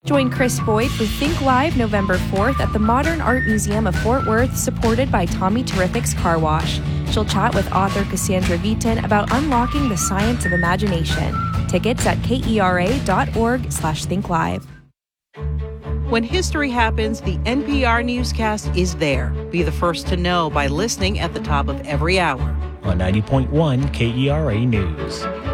Join Chris Boyd for Think Live November 4th at the Modern Art Museum of Fort Worth, supported by Tommy Terrific's Car Wash. She'll chat with author Cassandra Vitin about unlocking the science of imagination. Tickets at kera.org/thinkllive. When history happens, the NPR newscast is there. Be the first to know by listening at the top of every hour. On 90.1 KERA News.